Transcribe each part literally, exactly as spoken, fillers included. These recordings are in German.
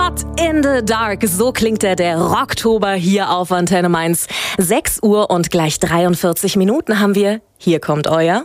Shot in the Dark, so klingt der, der Rocktober hier auf Antenne Mainz. sechs Uhr und gleich dreiundvierzig Minuten haben wir. Hier kommt euer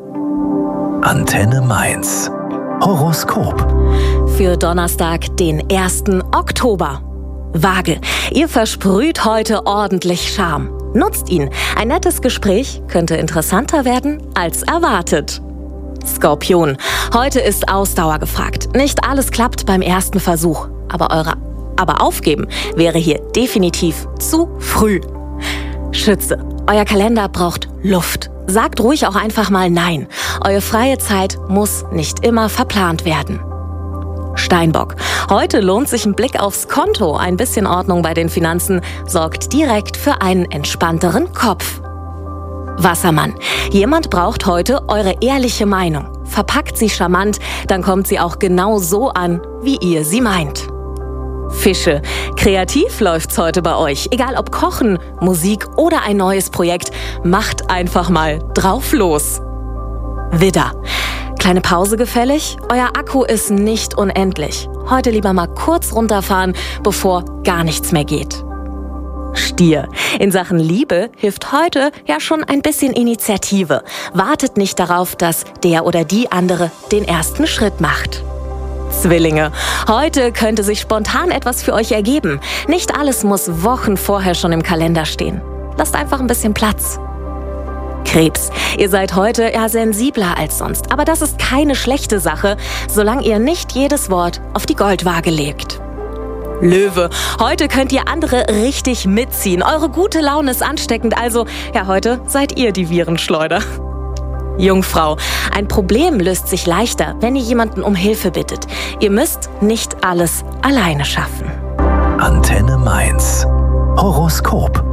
Antenne Mainz Horoskop für Donnerstag, den ersten Oktober. Waage, ihr versprüht heute ordentlich Charme. Nutzt ihn. Ein nettes Gespräch könnte interessanter werden als erwartet. Skorpion, heute ist Ausdauer gefragt. Nicht alles klappt beim ersten Versuch, aber, eure, aber aufgeben wäre hier definitiv zu früh. Schütze, euer Kalender braucht Luft. Sagt ruhig auch einfach mal Nein. Eure freie Zeit muss nicht immer verplant werden. Steinbock, heute lohnt sich ein Blick aufs Konto. Ein bisschen Ordnung bei den Finanzen sorgt direkt für einen entspannteren Kopf. Wassermann, jemand braucht heute eure ehrliche Meinung. Verpackt sie charmant, dann kommt sie auch genau so an, wie ihr sie meint. Fische, kreativ läuft's heute bei euch. Egal ob Kochen, Musik oder ein neues Projekt, macht einfach mal drauf los. Widder, kleine Pause gefällig? Euer Akku ist nicht unendlich. Heute lieber mal kurz runterfahren, bevor gar nichts mehr geht. Stier, in Sachen Liebe hilft heute ja schon ein bisschen Initiative. Wartet nicht darauf, dass der oder die andere den ersten Schritt macht. Zwillinge, heute könnte sich spontan etwas für euch ergeben. Nicht alles muss Wochen vorher schon im Kalender stehen. Lasst einfach ein bisschen Platz. Krebs, ihr seid heute ja sensibler als sonst. Aber das ist keine schlechte Sache, solange ihr nicht jedes Wort auf die Goldwaage legt. Löwe, heute könnt ihr andere richtig mitziehen. Eure gute Laune ist ansteckend, also ja, heute seid ihr die Virenschleuder. Jungfrau, ein Problem löst sich leichter, wenn ihr jemanden um Hilfe bittet. Ihr müsst nicht alles alleine schaffen. Antenne Mainz Horoskop.